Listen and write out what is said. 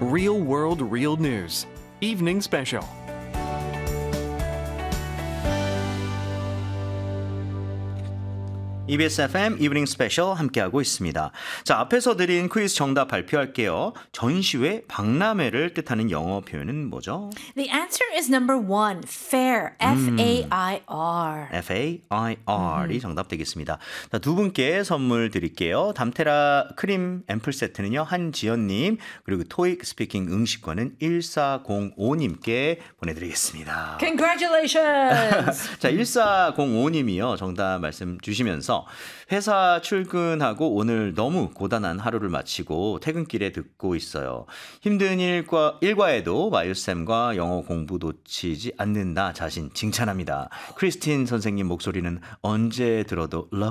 Real World Real News Evening Special. EBS FM 이브닝 스페셜 함께하고 있습니다. 자, 앞에서 드린 퀴즈 정답 발표할게요. 전시회 박람회를 뜻하는 영어 표현은 뭐죠? The answer is number 1, fair, F-A-I-R. F-A-I-R이 정답 되겠습니다. 자, 두 분께 선물 드릴게요. 담테라 크림 앰플 세트는요, 한지연님, 그리고 토익 스피킹 응시권은 1405님께 보내드리겠습니다. Congratulations! 자, 1405님이요. 정답 말씀 주시면서 회사 출근하고 오늘 너무 고단한 하루를 마치고 퇴근길에 듣고 있어요. 힘든 일과에도 마유쌤과 영어 공부 놓치지 않는 나 자신 칭찬합니다. 크리스틴 선생님 목소리는 언제 들어도